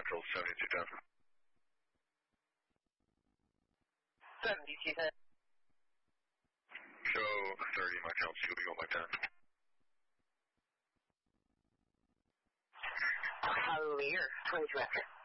Central 7210. 7210. Show 30, my count, see what we go by 10. Clear, 22 after.